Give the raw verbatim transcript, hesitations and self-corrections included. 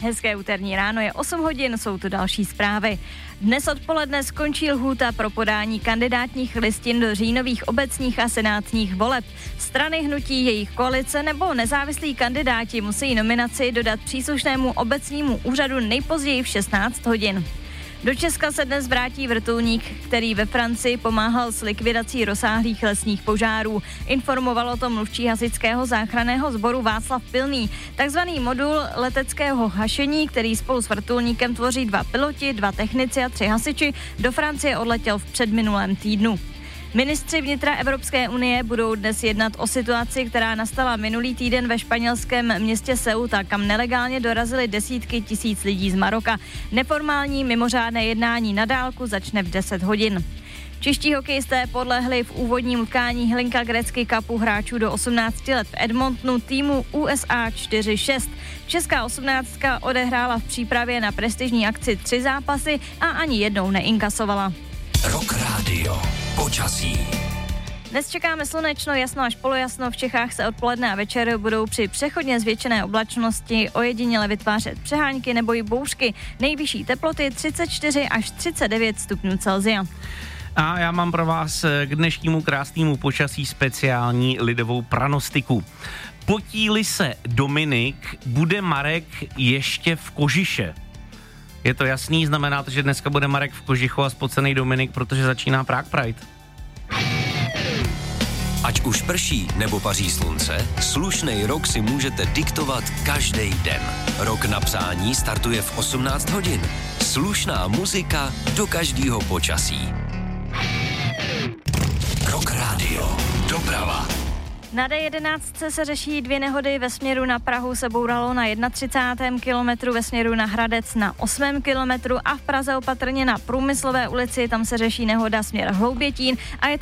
Hezké úterní ráno, je osm hodin, jsou tu další zprávy. Dnes odpoledne skončí lhůta pro podání kandidátních listin do říjnových obecních a senátních voleb. Strany, hnutí, jejich koalice nebo nezávislí kandidáti musí nominaci dodat příslušnému obecnímu úřadu nejpozději v šestnáct hodin. Do Česka se dnes vrátí vrtulník, který ve Francii pomáhal s likvidací rozsáhlých lesních požárů. Informoval o tom mluvčí hasičského záchranného sboru Václav Pilný. Takzvaný modul leteckého hašení, který spolu s vrtulníkem tvoří dva piloti, dva technici a tři hasiči, do Francie odletěl v předminulém týdnu. Ministři vnitra Evropské unie budou dnes jednat o situaci, která nastala minulý týden ve španělském městě Ceuta, kam nelegálně dorazily desítky tisíc lidí z Maroka. Neformální mimořádné jednání na dálku začne v deset hodin. Čeští hokejisté podlehli v úvodním utkání Hlinka Gretzky Cupu hráčů do osmnácti let v Edmontonu týmu U S A čtyři šest. Česká osmnáctka odehrála v přípravě na prestižní akci tři zápasy a ani jednou neinkasovala. Rock Radio. Počasí. Dnes čekáme slunečno, jasno až polojasno. V Čechách se odpoledne a večer budou při přechodně zvětšené oblačnosti ojediněle vytvářet přehánky nebo i bouřky. Nejvyšší teploty třicet čtyři až třicet devět stupňů Celsia. A já mám pro vás k dnešnímu krásnému počasí speciální lidovou pranostiku. Potí-li se Dominik, bude Marek ještě v kožiše. Je to jasný, znamená to, že dneska bude Marek v kožichu a spocený Dominik, protože začíná Prague Pride. Ať už prší nebo paří slunce, slušnej rok si můžete diktovat každý den. Rok na psání startuje v osmnáct hodin. Slušná muzika do každého počasí. Rock Radio. Doprava. Na D jedenáct se řeší dvě nehody. Ve směru na Prahu se bouralo na třicátém prvním kilometru, ve směru na Hradec na osmém kilometru a v Praze opatrně na Průmyslové ulici, tam se řeší nehoda směr Hloubětín a je